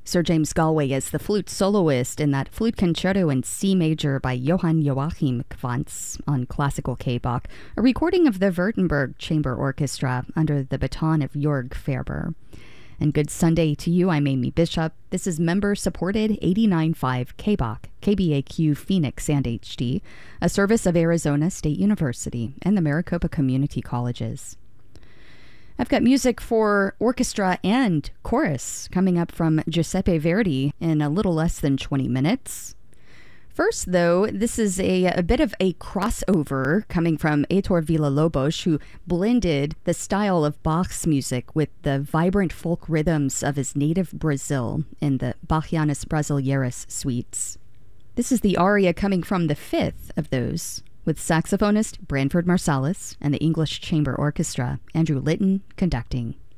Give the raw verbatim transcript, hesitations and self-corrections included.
Sir James Galway is the flute soloist in that flute concerto in C major by Johann Joachim Quantz on classical K-Bach, a recording of the Württemberg Chamber Orchestra under the baton of Jörg Ferber. And good Sunday to you. I'm Amy Bishop. This is member-supported eighty-nine point five K-Bach, K B A Q Phoenix and H D, a service of Arizona State University and the Maricopa Community Colleges. I've got music for orchestra and chorus coming up from Giuseppe Verdi in a little less than twenty minutes. First, though, this is a, a bit of a crossover coming from Heitor Villa-Lobos, who blended the style of Bach's music with the vibrant folk rhythms of his native Brazil in the Bachianas Brasileiras suites. This is the aria coming from the fifth of those, with saxophonist Branford Marsalis and the English Chamber Orchestra, Andrew Litton, conducting.